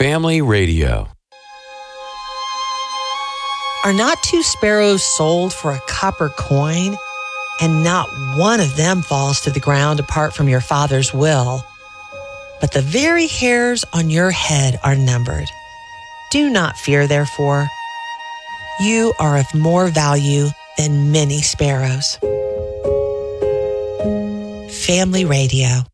Family Radio. Are not two sparrows sold for a copper coin? And not one of them falls to the ground apart from your Father's will. But the very hairs on your head are numbered. Do not fear, therefore. You are of more value than many sparrows. Family Radio.